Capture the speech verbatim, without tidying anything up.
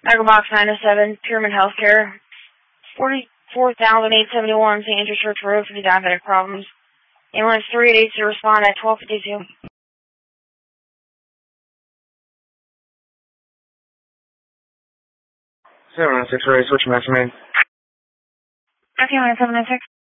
Echo Box nine oh seven, Pyramid Healthcare, forty-four thousand eight hundred seventy-one, Saint Andrew Church Road for the diabetic problems. Ambulance three eight eight to respond at twelve fifty-two. seven nine six, ready, switch, Max, man. Okay, one seven nine six.